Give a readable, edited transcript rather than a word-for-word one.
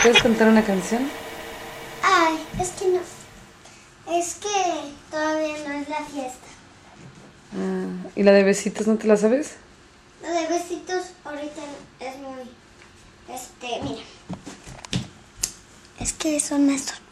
¿Puedes cantar una canción? Ay, es que no. Es que todavía no es la fiesta. ¿Y la de besitos no te la sabes? Lo de besitos ahorita es muy... Mira. Es que son estos.